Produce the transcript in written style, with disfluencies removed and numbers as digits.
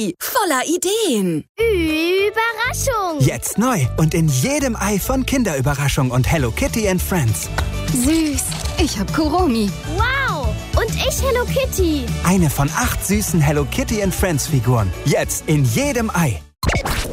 Ei, voller Ideen. Überraschung! Jetzt neu und in jedem Ei von Kinderüberraschung und Hello Kitty and Friends. Süß. Ich hab Kuromi. Wow! Und ich Hello Kitty. Eine von 8 süßen Hello Kitty and Friends Figuren. Jetzt in jedem Ei.